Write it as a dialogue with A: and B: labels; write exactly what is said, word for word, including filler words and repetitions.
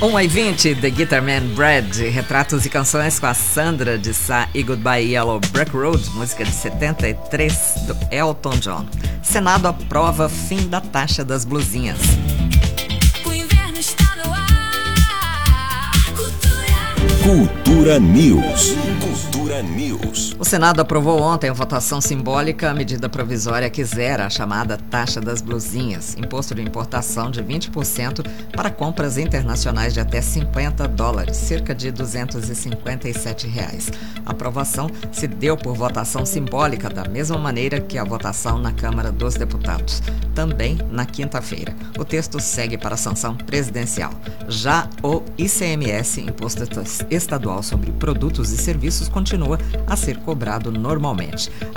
A: um e vinte, The Guitarman Brad, retratos e canções com a Sandra de Sá e Goodbye Yellow Brick Road, música de setenta e três do Elton John. Senado aprova fim da taxa das blusinhas.
B: O inverno está no ar. Cultura.
C: Cultura News. Cultura News.
A: O Senado aprovou ontem em votação simbólica a medida provisória que zera a chamada taxa das blusinhas, imposto de importação de vinte por cento para compras internacionais de até cinquenta dólares, cerca de duzentos e cinquenta e sete reais. A aprovação se deu por votação simbólica, da mesma maneira que a votação na Câmara dos Deputados, também na quinta-feira. O texto segue para a sanção presidencial. Já o I C M S, Imposto Estadual sobre Produtos e Serviços, continua a ser cobrado normalmente.